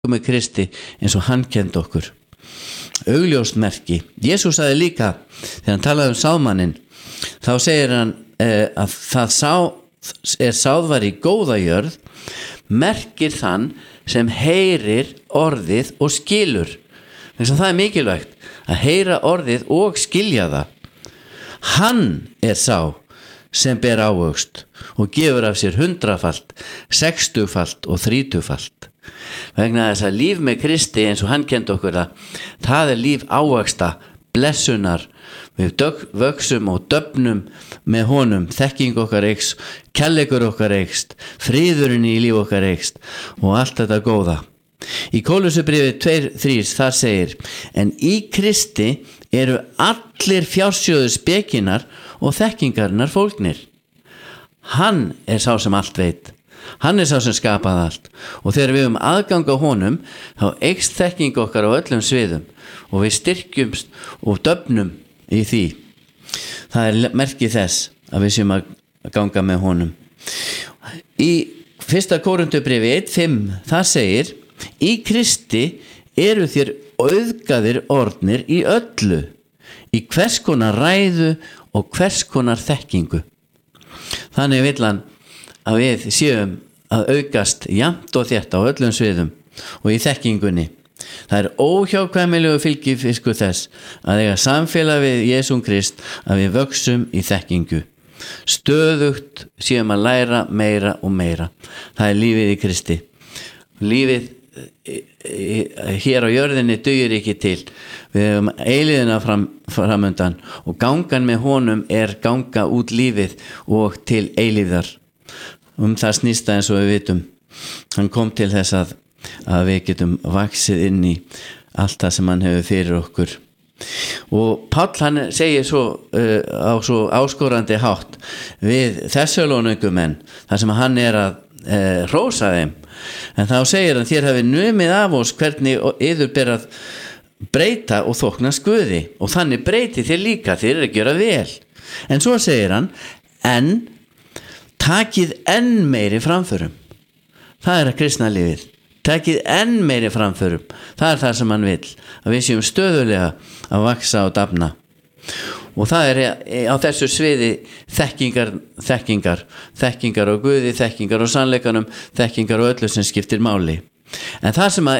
með Kristi eins og hann kenndi okkur. Augljóst merki. Jesús sagði líka, þegar hann talaði sáðmanninn, þá segir hann að það sáð var í góða jörð, merkir þann sem heyrir orðið og skilur. Þess að það mikilvægt að heyra orðið og skilja það. Hann sá sem ber ávöxt og gefur af sér 100-falt, 60-falt og 30-falt. Vegna þess að líf með Kristi eins og hann kenndi okkur það líf ávöxta, blessunar, við vöxum og döfnum með honum, þekking okkar eykst, kærleikur okkar eykst, friðurinn í líf okkar eykst og allt þetta góða. Í Kólussubréfi 2:3 þar segir, en í Kristi eru allir fjársjóður spekinar og þekkingarinnar fólgnir. Hann sá sem allt veit. Hann sá sem skapaði allt. Og þegar við aðgang á honum, þá eykst þekking okkar á öllum sviðum og við styrkjumst og döfnum í því. Það merkið þess að við séum að ganga með honum. Í 1. Kórinthubréfi 1:5 það segir, í Kristi eru þér auðgaðir orðnir í öllu, í hvers konar ræðu og hvers konar þekkingu. Þannig vill hann að við séum að aukast jafnt og þétt á öllum sviðum og í þekkingunni. Það óhjákvæmilegu fylgifiskur þess að eiga samfélag við Jesúm Krist að við vöxum í þekkingu. Stöðugt séum að læra meira og meira. Það lífið í Kristi. Lífið hér á jörðinni dugir ekki til. Við höfum eilíðina framundan og gangan með honum ganga út lífið og til eilíðar. Það snýst það eins og við vitum. Hann kom til þess að við getum vaxið inn í allt það sem hann hefur fyrir okkur. Og Páll hann segir svo á svo áskorandi hátt við Þessalónikumenn þar sem hann að hrósa þeim. En þá segir hann, þér hafi numið af oss hvernig yður ber að breyta og þóknast Guði og þannig breyti þér líka, þér að gera vel. En svo segir hann, en takið enn meiri framförum. Það að kristna lífið. Takið enn meiri framförum. Það það sem hann vill, að við séum stöðulega að vaksa og dafna. Og það á þessu sviði þekkingar á Guði, þekkingar á sannleikanum, þekkingar á öllu sem skiptir máli. En það sem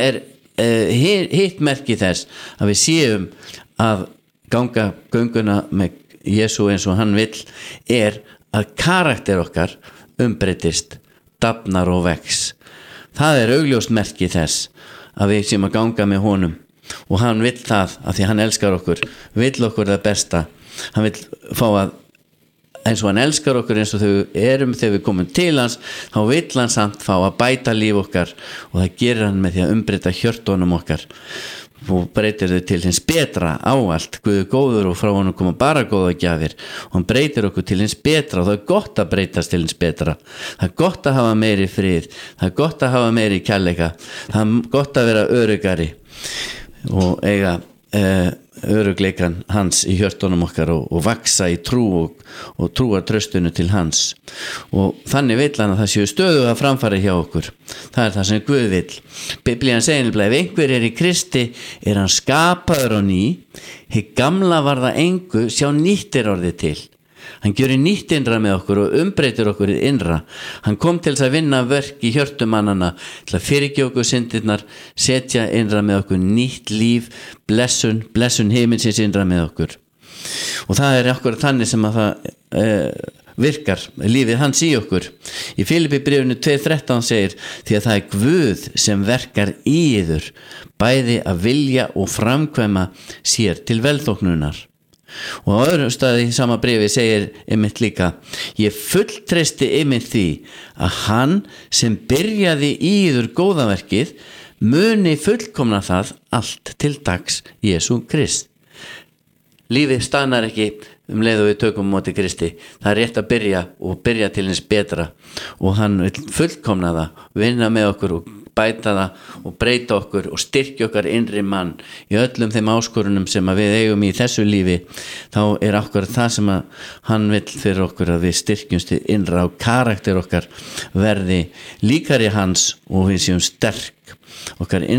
hitt merki þess að við séum að ganga gönguna með Jesú eins og hann vill að karakter okkar umbreytist, dafnar og vex. Það augljóst merki þess að við séum að ganga með honum og hann vill það að því hann elskar okkur, vill okkur það besta. Hann vill fá að eins og hann elskar okkur eins og þegar við komum til hans, þá vill hann samt fá að bæta líf okkar og það gerir hann með því að umbreyta hjörtunum okkar og breytir þau til hins betra áallt. Guð góður og frá honum koma bara góða gjafir og hann breytir okkur til hins betra og það gott að breytast til hins betra. Það gott að hafa meiri frið, það gott að hafa meiri kærleika, það gott að vera öruggari og eiga örugleikan hans í hjörtunum okkar og vaksa í trú og trúa tröstunu til hans og þannig vill hann að það séu stöðuga framfari hjá okkur. Það það sem Guð vill. Biblían segir nefnilega, ef einhver í Kristi hann skapaður á ný, hið gamla var það engu, sjá nýtt orðið til. Hann gjörir nýtt innra með okkur og umbreytir okkur í innra. Hann kom til þess að vinna verk í hjörtum mannana, til að fyrirgefa okkur syndirnar, setja innra með okkur nýtt líf, blessun himinsins innra með okkur. Og það okkur þannig sem að það virkar, lífið hans í okkur. Í Filippibréfinu 2:13 segir, því að það Guð sem verkar í yður, bæði að vilja og framkvæma sér til velþóknunar. Og á öðrum staði í sama bréfi segir einmitt líka, ég fulltreysti einmitt því að hann sem byrjaði í yður góðaverkið muni fullkomna það allt til dags Jesú Krist. Lífið staðnar ekki leið og við tökum móti Kristi. Það rétt að byrja og byrja til hins betra og hann vill fullkomna það, vinna með okkur og bæta það og breyta okkur og styrkja okkar innri mann í öllum þeim áskorunum sem að við eigum í þessu lífi, þá okkur það sem að hann vill fyrir okkur, að við styrkjumst innra og karakter okkar verði líkari hans og við séum sterk, okkar